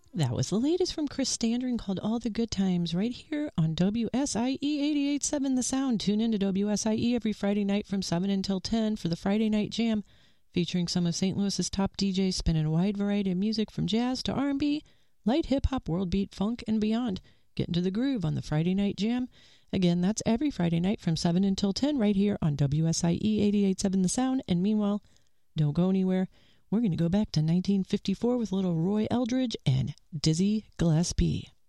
That was the latest from Chris Standring called All the Good Times right here on WSIE 88.7 The Sound. Tune in to WSIE every Friday night from 7 until 10 for the Friday Night Jam, featuring some of St. Louis's top DJs spinning a wide variety of music from jazz to R&B, light hip-hop, world beat, funk, and beyond. Get into the groove on the Friday Night Jam. Again, that's every Friday night from 7 until 10 right here on WSIE 88.7 The Sound. And meanwhile, don't go anywhere. We're going to go back to 1954 with little Roy Eldridge and Dizzy Gillespie.